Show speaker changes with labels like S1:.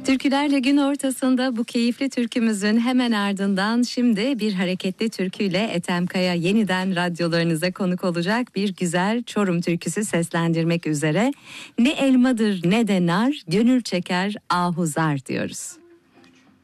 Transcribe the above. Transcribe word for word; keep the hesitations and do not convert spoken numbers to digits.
S1: Türkülerle gün ortasında bu keyifli türkümüzün hemen ardından şimdi bir hareketli türküyle Ethem Kaya yeniden radyolarınıza konuk olacak, bir güzel Çorum türküsü seslendirmek üzere. Ne elmadır ne de nar, gönül çeker ahuzar diyoruz.